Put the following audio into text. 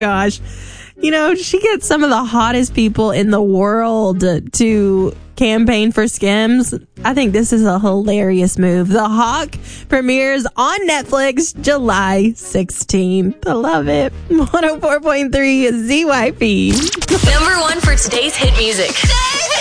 Gosh. She gets some of the hottest people in the world to campaign for Skims. I think this is a hilarious move. The Hawk premieres on Netflix July 16th. I love it. 104.3 ZYP. Number one for today's hit music.